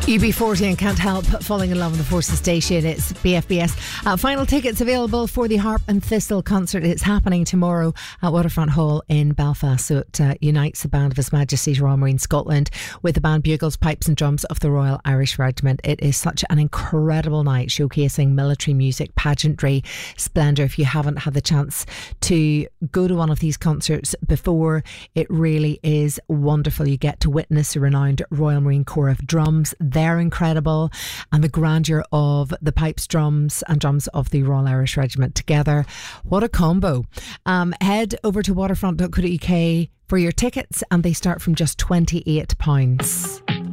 UB40 and Can't Help Falling in Love on the Forces station. It's BFBS. Final tickets available for the Harp and Thistle concert. It's happening tomorrow at Waterfront Hall in Belfast. So it unites the band of His Majesty's Royal Marine Scotland with the band Bugles, Pipes and Drums of the Royal Irish Regiment. It is such an incredible night, showcasing military music, pageantry, splendour. If you haven't had the chance to go to one of these concerts before, it really is wonderful. You get to witness the renowned Royal Marine Corps of Drums. They're incredible, and the grandeur of the pipes, drums and drums of the Royal Irish Regiment together. What a combo. Head over to waterfront.co.uk for your tickets, and they start from just £28.